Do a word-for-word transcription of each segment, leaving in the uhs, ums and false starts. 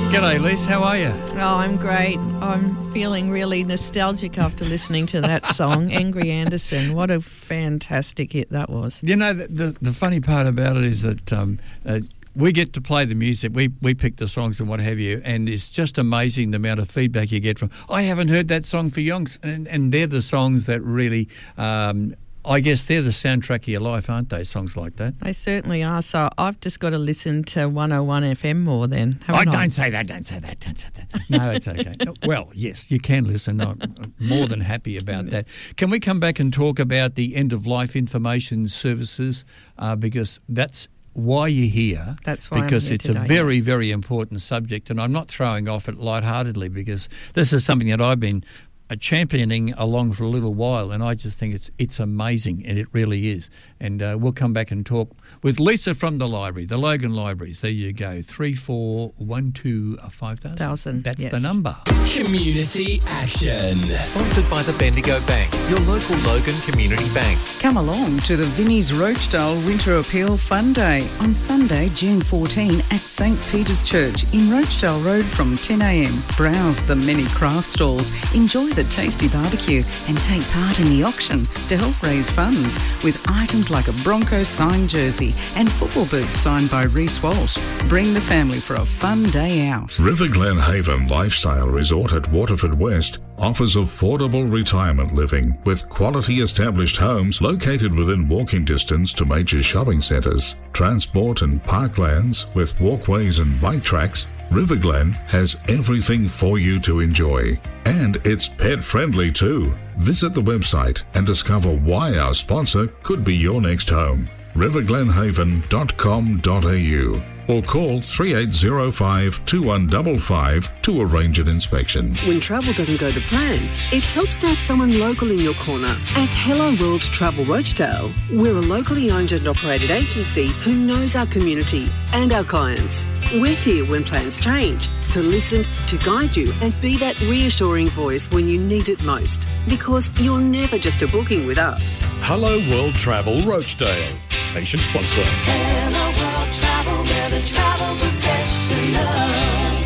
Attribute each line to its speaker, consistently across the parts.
Speaker 1: G'day, Lise. How are you?
Speaker 2: Oh, I'm great. I'm feeling really nostalgic after listening to that song, Angry Anderson. What a fantastic hit that was.
Speaker 1: You know, the the, the funny part about it is that um, uh, we get to play the music. We we pick the songs and what have you, and it's just amazing the amount of feedback you get from, I haven't heard that song for yonks. And, and they're the songs that really... Um, I guess they're the soundtrack of your life, aren't they, songs like that?
Speaker 2: They certainly are. So I've just got to listen to one oh one F M more then, haven't
Speaker 1: I
Speaker 2: I?
Speaker 1: don't say that, don't say that, don't say that. No, it's okay. Well, yes, you can listen. I'm more than happy about that. Can we come back and talk about the end-of-life information services? Uh, because that's why you're here.
Speaker 2: That's why
Speaker 1: Because
Speaker 2: I'm here
Speaker 1: it's
Speaker 2: today,
Speaker 1: a very,
Speaker 2: yeah.
Speaker 1: very important subject, and I'm not throwing off it lightheartedly because this is something that I've been Uh, championing along for a little while, and I just think it's it's amazing, and it really is. And uh, we'll come back and talk with Lisa from the library, the Logan Libraries. There you go, three four one two five thousand.
Speaker 2: Thousand,
Speaker 1: That's
Speaker 2: yes.
Speaker 1: the number.
Speaker 3: Community Action. Sponsored by the Bendigo Bank, your local Logan Community Bank.
Speaker 4: Come along to the Vinnie's Rochedale Winter Appeal Fun Day on Sunday, June fourteenth at St Peter's Church in Rochedale Road from ten a m. Browse the many craft stalls, enjoy the tasty barbecue and take part in the auction to help raise funds with items like a Broncos signed jersey and football boots signed by Reece Walsh. Bring the family for a fun day out.
Speaker 5: River Glen Haven Lifestyle Resort at Waterford West offers affordable retirement living with quality established homes located within walking distance to major shopping centres, transport and parklands with walkways and bike tracks. River Glen has everything for you to enjoy. And it's pet friendly too. Visit the website and discover why our sponsor could be your next home. river glen haven dot com dot a u or call three eight zero five, two one five five to arrange an inspection.
Speaker 6: When travel doesn't go to plan, it helps to have someone local in your corner. At Hello World Travel Rochedale, we're a locally owned and operated agency who knows our community and our clients. We're here when plans change, to listen, to guide you and be that reassuring voice when you need it most. Because you're never just a booking with us.
Speaker 7: Hello World Travel Rochedale, station sponsor.
Speaker 8: Hello World Travel, we're the travel professionals.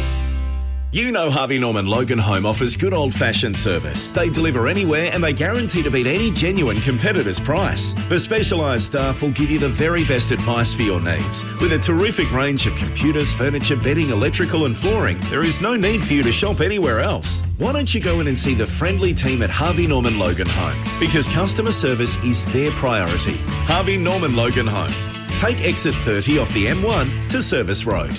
Speaker 9: You know Harvey Norman Logan Home offers good old-fashioned service. They deliver anywhere and they guarantee to beat any genuine competitor's price. The specialised staff will give you the very best advice for your needs. With a terrific range of computers, furniture, bedding, electrical and flooring, there is no need for you to shop anywhere else. Why don't you go in and see the friendly team at Harvey Norman Logan Home? Because customer service is their priority. Harvey Norman Logan Home. Take exit thirty off the M one to Service Road.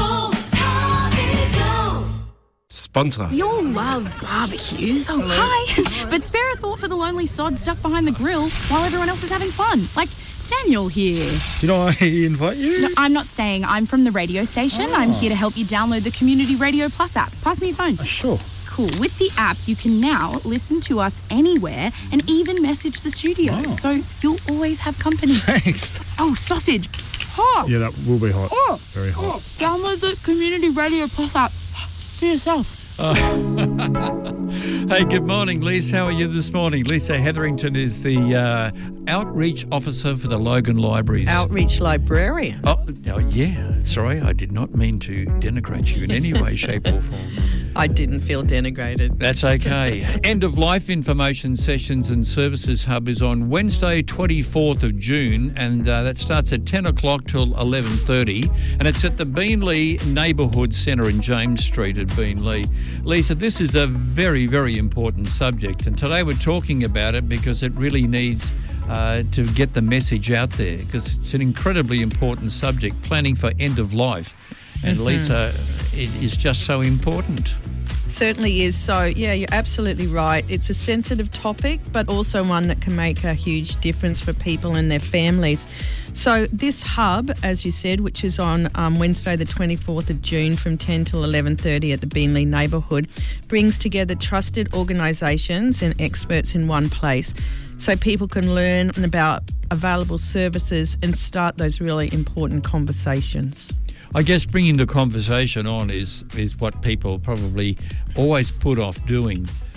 Speaker 10: Sponsor.
Speaker 11: We all love barbecues. Oh, hi. But spare a thought for the lonely sod stuck behind the grill while everyone else is having fun. Like Daniel here.
Speaker 10: Did I invite you?
Speaker 11: No, I'm not staying. I'm from the radio station. Oh. I'm here to help you download the Community Radio Plus app. Pass me your phone.
Speaker 10: Uh, sure.
Speaker 11: Cool. With the app, you can now listen to us anywhere and even message the studio. Oh. So you'll always have company.
Speaker 10: Thanks.
Speaker 11: Oh, sausage. Hot.
Speaker 10: Yeah, that will be hot.
Speaker 11: Oh.
Speaker 10: Very hot.
Speaker 11: Oh. Download the Community Radio Plus app for yourself.
Speaker 1: Oh. Hey, good morning, Lisa. How are you this morning? Lisa Hetherington is the uh, Outreach Officer for the Logan Libraries.
Speaker 2: Outreach Librarian.
Speaker 1: Oh, oh, yeah. Sorry, I did not mean to denigrate you in any way, shape or form.
Speaker 2: I didn't feel denigrated.
Speaker 1: That's okay. End of Life Information Sessions and Services Hub is on Wednesday, twenty-fourth of June, and uh, that starts at ten o'clock till eleven thirty, and it's at the Beenleigh Neighbourhood Centre in James Street at Beenleigh. Lisa, this is a very, very important subject, and today we're talking about it because it really needs uh, to get the message out there, because it's an incredibly important subject, planning for end of life. And mm-hmm. Lisa, it is just so important.
Speaker 2: Certainly is. So, yeah, you're absolutely right. It's a sensitive topic, but also one that can make a huge difference for people and their families. So this hub, as you said, which is on um, Wednesday the twenty-fourth of June from ten till eleven thirty at the Beenleigh neighbourhood, brings together trusted organisations and experts in one place so people can learn about available services and start those really important conversations.
Speaker 1: I guess bringing the conversation on is is what people probably always put off doing.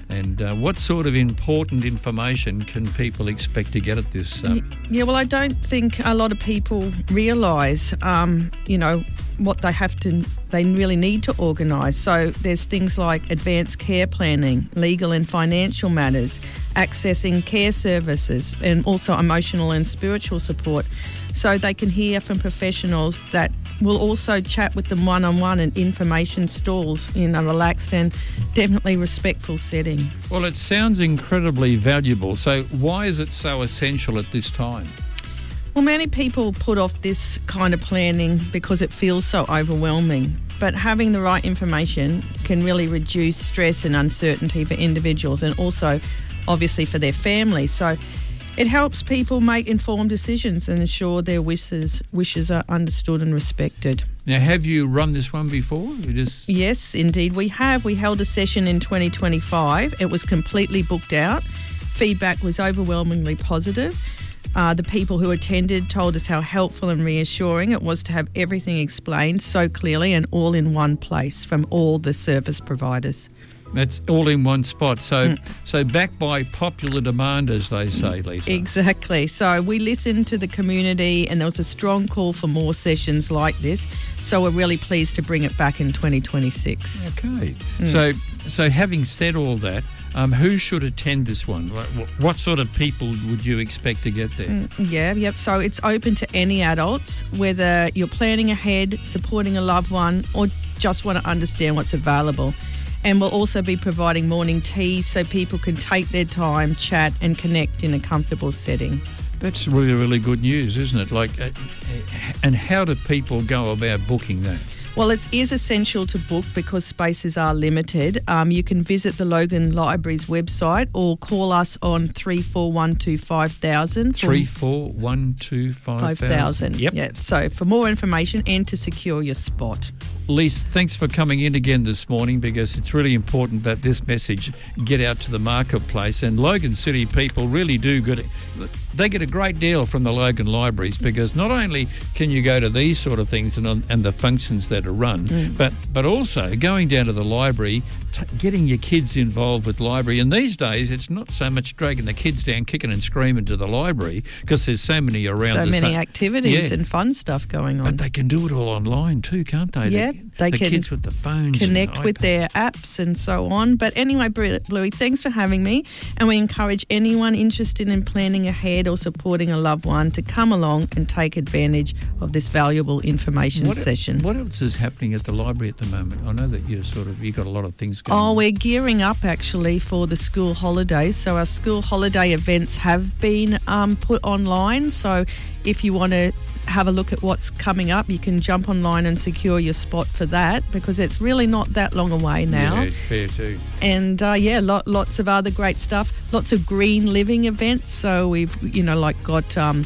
Speaker 1: And uh, what sort of important information can people expect to get at this? Um,
Speaker 2: Yeah, well, I don't think a lot of people realise, um, you know, what they have to, they really need to organise. So there's things like advanced care planning, legal and financial matters, accessing care services, and also emotional and spiritual support. So they can hear from professionals that will also chat with them one-on-one in information stalls in a relaxed and definitely respectful setting.
Speaker 1: Well, it sounds incredibly valuable. So why is it so essential at this time?
Speaker 2: Well, many people put off this kind of planning because it feels so overwhelming. But having the right information can really reduce stress and uncertainty for individuals and also obviously for their families. So it helps people make informed decisions and ensure their wishes wishes are understood and respected.
Speaker 1: Now, have you run this one before? You just...
Speaker 2: Yes, indeed we have. We held a session in twenty twenty-five. It was completely booked out. Feedback was overwhelmingly positive. Uh, the people who attended told us how helpful and reassuring it was to have everything explained so clearly and all in one place from all the service providers.
Speaker 1: That's all in one spot. So, mm. so backed by popular demand, as they say, Lisa.
Speaker 2: Exactly. So we listened to the community and there was a strong call for more sessions like this. So we're really pleased to bring it back in twenty twenty-six.
Speaker 1: Okay. Mm. So, so having said all that, um, who should attend this one? What, what sort of people would you expect to get there?
Speaker 2: Mm, yeah, yep. So it's open to any adults, whether you're planning ahead, supporting a loved one, or just want to understand what's available. And we'll also be providing morning tea so people can take their time, chat and connect in a comfortable setting.
Speaker 1: That's really, really good news, isn't it? Like, uh, and how do people go about booking that?
Speaker 2: Well, it is essential to book because spaces are limited. Um, you can visit the Logan Library's website or call us on three four one two five thousand.
Speaker 1: three four one two five thousand. Yep.
Speaker 2: Yeah. So for more information and to secure your spot.
Speaker 1: Lisa, thanks for coming in again this morning because it's really important that this message get out to the marketplace. And Logan City people really do good. They get a great deal from the Logan Libraries because not only can you go to these sort of things and and the functions that are run, mm. but but also going down to the library, t- getting your kids involved with library. And these days, it's not so much dragging the kids down, kicking and screaming to the library because there's so many around.
Speaker 2: So
Speaker 1: the
Speaker 2: many
Speaker 1: sa-
Speaker 2: activities
Speaker 1: yeah.
Speaker 2: and fun stuff going on.
Speaker 1: But they can do it all online too, can't they?
Speaker 2: Yeah,
Speaker 1: the,
Speaker 2: they
Speaker 1: the
Speaker 2: can
Speaker 1: kids with the phones,
Speaker 2: connect
Speaker 1: and
Speaker 2: with
Speaker 1: iPads.
Speaker 2: their apps and so on. But anyway, Bluey, thanks for having me. And we encourage anyone interested in planning ahead or supporting a loved one to come along and take advantage of this valuable information
Speaker 1: what,
Speaker 2: session.
Speaker 1: What else is happening at the library at the moment? I know that you're sort of you've got a lot of things going.
Speaker 2: Oh,
Speaker 1: on.
Speaker 2: we're gearing up actually for the school holidays. So our school holiday events have been um, put online. So if you want to have a look at what's coming up, you can jump online and secure your spot for that because it's really not that long away now.
Speaker 1: Yeah, it's fair too.
Speaker 2: And uh, yeah, lot, lots of other great stuff. Lots of green living events. So we've, you know, like got um,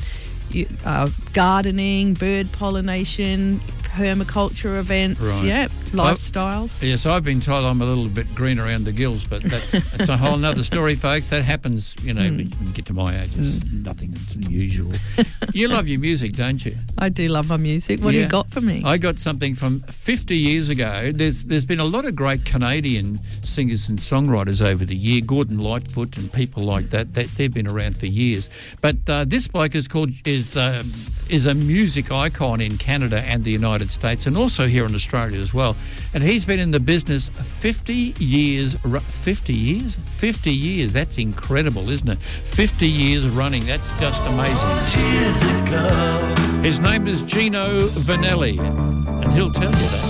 Speaker 2: uh, gardening, bird pollination, permaculture events,
Speaker 1: Right.
Speaker 2: yeah, lifestyles.
Speaker 1: I've, yes, I've been told I'm a little bit green around the gills, but that's that's a whole other story, folks. That happens, you know, mm. when you get to my age. It's mm. nothing unusual. You love your music, don't you?
Speaker 2: I do love my music. What
Speaker 1: yeah.
Speaker 2: do you got for me?
Speaker 1: I got something from fifty years ago. There's There's been a lot of great Canadian singers and songwriters over the year, Gordon Lightfoot and people like that. that they've been around for years. But uh, this bloke is called is um, is a music icon in Canada and the United States, and also here in Australia as well. And he's been in the business fifty years. fifty years? fifty years. That's incredible, isn't it? fifty years running. That's just amazing. His name is Gino Vanelli, and he'll tell you that.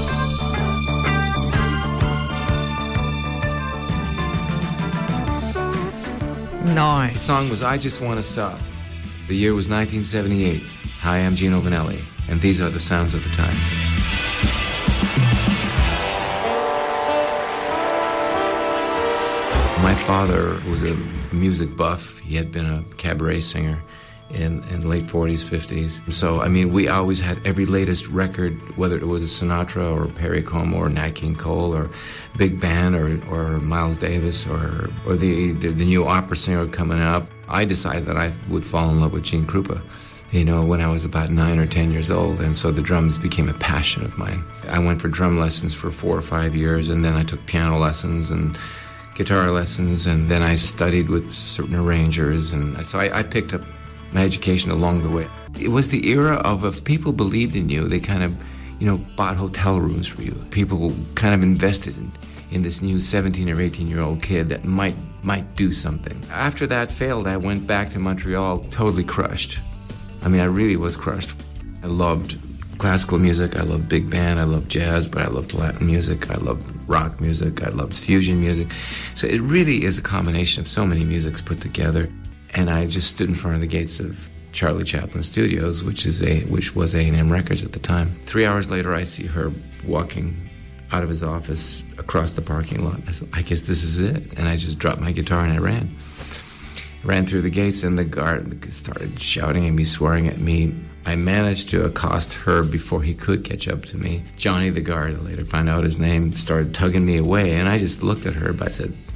Speaker 2: Nice.
Speaker 12: The song was I Just Want to Stop. The year was nineteen seventy-eight. Hi, I'm Gino Vanelli, and these are the sounds of the time. My father was a music buff. He had been a cabaret singer in, in the late forties, fifties. So, I mean, we always had every latest record, whether it was a Sinatra or Perry Como or Nat King Cole or Big Band or, or Miles Davis or, or the, the, the new opera singer coming up. I decided that I would fall in love with Gene Krupa, you know, when I was about nine or ten years old, and so the drums became a passion of mine. I went for drum lessons for four or five years, and then I took piano lessons and guitar lessons, and then I studied with certain arrangers, and so I, I picked up my education along the way. It was the era of if people believed in you, they kind of, you know, bought hotel rooms for you. People kind of invested in, in this new seventeen or eighteen-year-old kid that might might do something. After that failed, I went back to Montreal totally crushed. I mean, I really was crushed. I loved classical music, I loved big band, I loved jazz, but I loved Latin music, I loved rock music, I loved fusion music. So it really is a combination of so many musics put together. And I just stood in front of the gates of Charlie Chaplin Studios, which is a which was A and M Records at the time. Three hours later, I see her walking out of his office across the parking lot. I said, I guess this is it. And I just dropped my guitar and I ran. Ran through the gates, and the guard started shouting at me, swearing at me. I managed to accost her before he could catch up to me. Johnny, the guard, I later found out his name, started tugging me away, and I just looked at her, but I said,